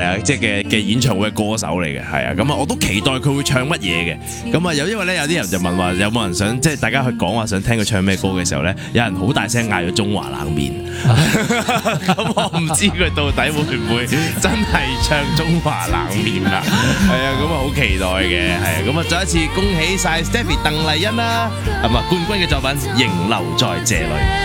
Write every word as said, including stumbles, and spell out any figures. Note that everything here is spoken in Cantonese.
啊，即係嘅嘅演唱會嘅歌手嚟嘅，係啊，咁啊我都期待佢會唱乜嘢嘅。咁啊有因為咧有啲人就問話有冇人想即係大家去講話想聽佢唱咩歌嘅時候咧，有人好大聲嗌咗中華冷面，咁我唔知佢到底會唔會真係唱中華冷面啦。係啊，咁啊好期待嘅，係啊，咁啊再一次恭喜晒 Stephy 鄧麗欣啦，係嘛冠軍嘅作品《仍留在這裡》。